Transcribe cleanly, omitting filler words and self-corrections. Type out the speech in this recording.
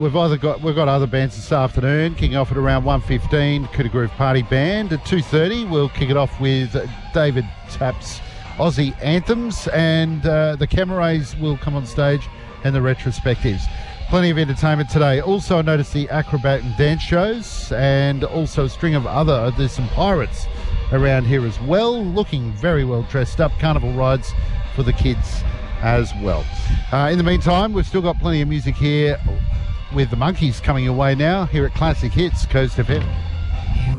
We've got other bands this afternoon, kicking off at around 1:15, Cooter Groove Party Band. At 2:30, we'll kick it off with David Tapp's Aussie Anthems, and the Camarays will come on stage and the Retrospectives. Plenty of entertainment today. Also, I noticed the acrobat and dance shows, and also a string of there's some pirates around here as well, looking very well dressed up. Carnival rides for the kids as well. In the meantime, we've still got plenty of music here with the Monkeys coming your way now here at Classic Hits, Coast FM.